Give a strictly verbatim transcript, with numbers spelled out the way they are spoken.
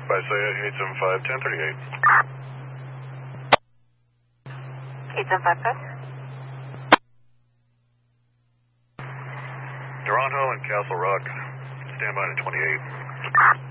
by say eight seven five, ten thirty-eight. eight seven five, press. Toronto and Castle Rock, stand by to twenty-eight.